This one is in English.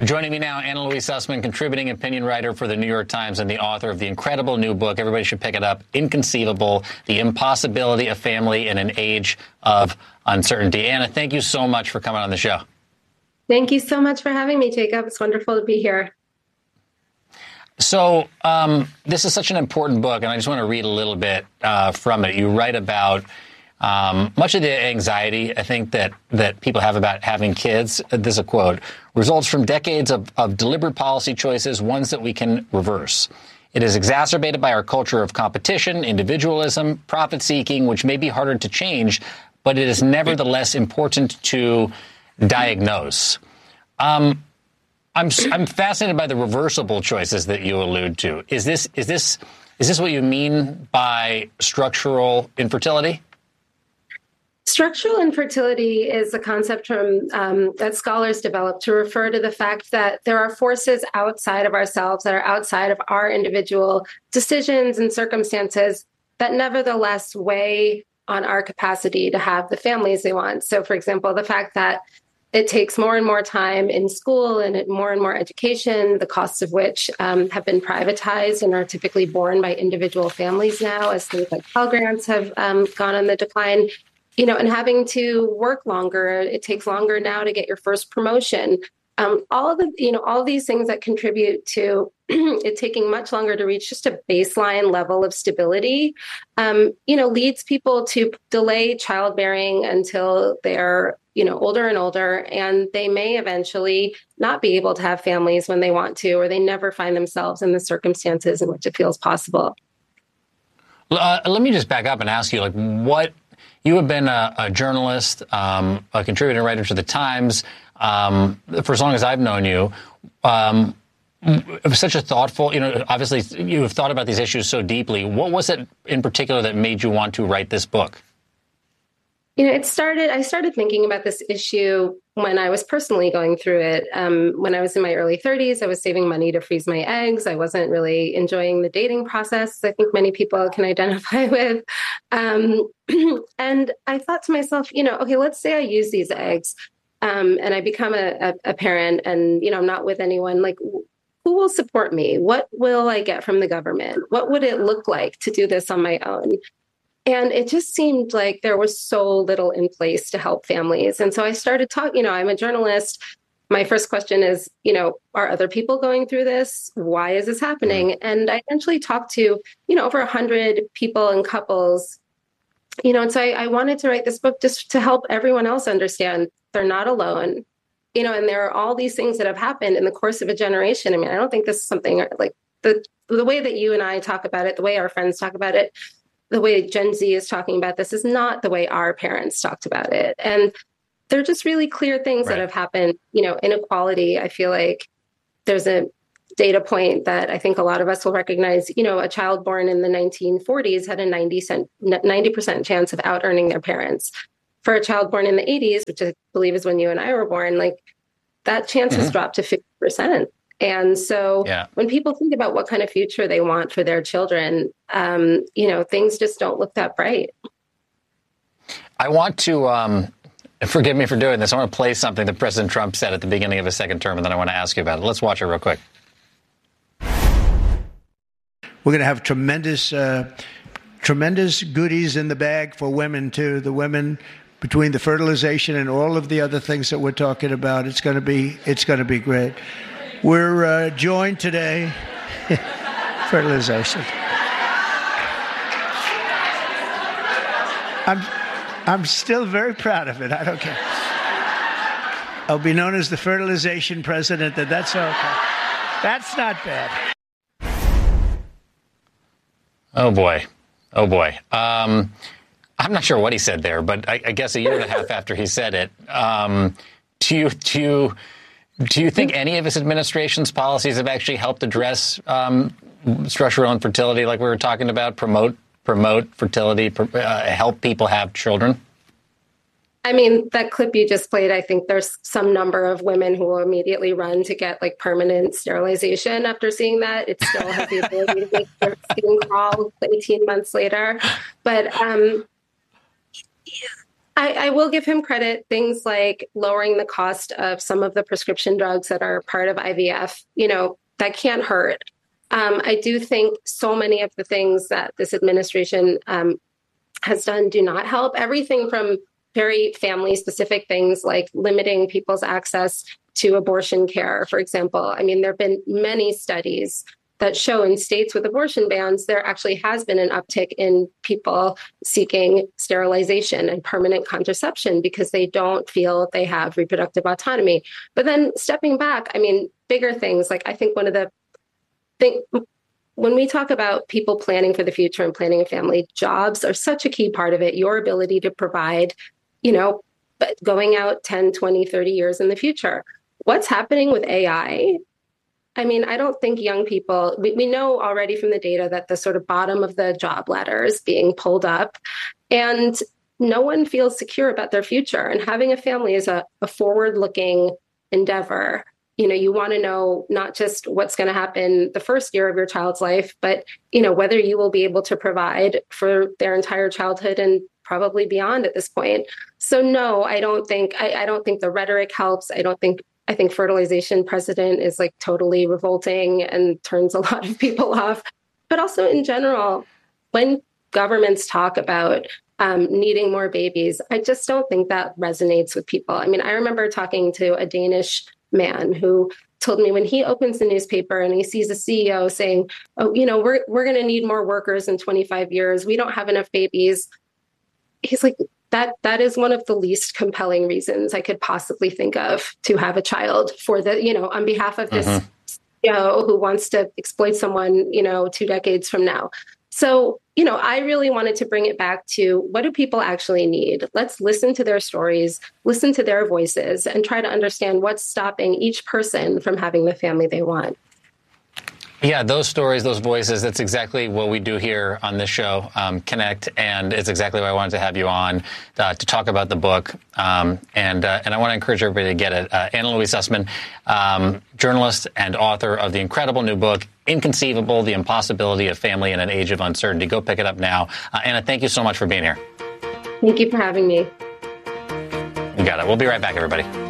Joining me now, Anna Louise Sussman, contributing opinion writer for the New York Times and the author of the incredible new book. Everybody should pick it up. Inconceivable: The Impossibility of Family in an Age of Uncertainty. Anna, thank you so much for coming on the show. Thank you so much for having me, Jacob. It's wonderful to be here. So this is such an important book, and I just want to read a little bit from it. You write about much of the anxiety, I think, that people have about having kids. This is a quote: results from decades of deliberate policy choices, ones that we can reverse. It is exacerbated by our culture of competition, individualism, profit-seeking, which may be harder to change, but it is nevertheless important to diagnose. I'm fascinated by the reversible choices that you allude to. Is this what you mean by structural infertility? Structural infertility is a concept that scholars developed to refer to the fact that there are forces outside of ourselves, that are outside of our individual decisions and circumstances, that nevertheless weigh on our capacity to have the families they want. So, for example, the fact that it takes more and more time in school and more education, the costs of which have been privatized and are typically borne by individual families now, as things like Pell Grants have gone on the decline. And having to work longer, it takes longer now to get your first promotion. All of these things that contribute to it taking much longer to reach just a baseline level of stability, leads people to delay childbearing until they're older and older, and they may eventually not be able to have families when they want to, or they never find themselves in the circumstances in which it feels possible. Let me just back up and ask you, what you have been a journalist, a contributing writer to the Times for as long as I've known you. Such a thoughtful, obviously you have thought about these issues so deeply. What was it in particular that made you want to write this book? I started thinking about this issue when I was personally going through it. When I was in my early 30s, I was saving money to freeze my eggs. I wasn't really enjoying the dating process. I think many people can identify with. And I thought to myself, okay, let's say I use these eggs and I become a parent and, I'm not with anyone. Who will support me? What will I get from the government? What would it look like to do this on my own? And it just seemed like there was so little in place to help families. And so I started talking, I'm a journalist. My first question is, are other people going through this? Why is this happening? And I eventually talked to, over 100 people and couples, and so I wanted to write this book just to help everyone else understand they're not alone, and there are all these things that have happened in the course of a generation. I mean, I don't think this is something like the way that you and I talk about it, the way our friends talk about it, the way Gen Z is talking about this is not the way our parents talked about it. And they're just really clear things that have happened. Inequality, I feel like there's a data point that I think a lot of us will recognize. A child born in the 1940s had a 90% chance of out-earning their parents. For a child born in the 80s, which I believe is when you and I were born, that chance has dropped to 50%. And so when people think about what kind of future they want for their children, things just don't look that bright. I want to, forgive me for doing this, I want to play something that President Trump said at the beginning of his second term, and then I want to ask you about it. Let's watch it real quick. We're going to have tremendous goodies in the bag for women, too. The women, between the fertilization and all of the other things that we're talking about, it's going to be great. We're joined today, fertilization. I'm still very proud of it. I don't care. I'll be known as the fertilization president. That's okay. That's not bad. Oh boy. I'm not sure what he said there, but I guess a year and a half after he said it, do you think any of his administration's policies have actually helped address structural infertility, like we were talking about, promote fertility, help people have children? I mean, that clip you just played, I think there's some number of women who will immediately run to get permanent sterilization after seeing that. It still has the ability to make their skin crawl 18 months later. But I will give him credit. Things like lowering the cost of some of the prescription drugs that are part of IVF, that can't hurt. I do think so many of the things that this administration has done do not help. Everything from very family-specific things like limiting people's access to abortion care, for example. I mean, there have been many studies that show in states with abortion bans, there actually has been an uptick in people seeking sterilization and permanent contraception because they don't feel they have reproductive autonomy. But then stepping back, I mean, bigger things, like I think one of the things, when we talk about people planning for the future and planning a family, jobs are such a key part of it. Your ability to provide, but going out 10, 20, 30 years in the future. What's happening with AI? I mean, I don't think young people, we know already from the data that the sort of bottom of the job ladder is being pulled up and no one feels secure about their future. And having a family is a forward-looking endeavor. You want to know not just what's going to happen the first year of your child's life, but, whether you will be able to provide for their entire childhood and probably beyond at this point. So no, I don't think the rhetoric helps. I think fertilization precedent is like totally revolting and turns a lot of people off. But also in general, when governments talk about needing more babies, I just don't think that resonates with people. I mean, I remember talking to a Danish man who told me when he opens the newspaper and he sees a CEO saying, oh, we're going to need more workers in 25 years. We don't have enough babies. He's like, that is one of the least compelling reasons I could possibly think of to have a child for on behalf of this CEO who wants to exploit someone, 2 decades from now. So, I really wanted to bring it back to what do people actually need? Let's listen to their stories, listen to their voices, and try to understand what's stopping each person from having the family they want. Yeah, those stories, those voices, that's exactly what we do here on this show, Connect, and it's exactly why I wanted to have you on to talk about the book. And I want to encourage everybody to get it. Anna Louise Sussman, journalist and author of the incredible new book, Inconceivable, The Impossibility of Family in an Age of Uncertainty. Go pick it up now. Anna, thank you so much for being here. Thank you for having me. You got it. We'll be right back, everybody.